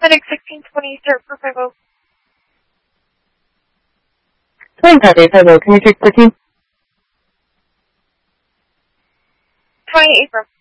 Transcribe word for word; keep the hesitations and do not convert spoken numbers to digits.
Medic sixteen twenty, start for five oh. Flying Path eight five oh, can you take thirteen? twenty April.